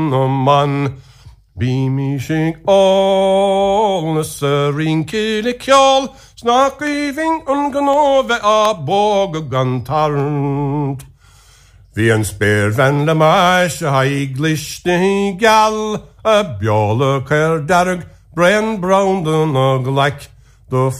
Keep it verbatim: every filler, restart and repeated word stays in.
no man. Bí mi sig all na sa rin cile ceol, sna giving un ganove a bog a gan tarnt. Vi en spyr van le mais a haiglish gal, a bjolle ker darg, bren brown dun og like, the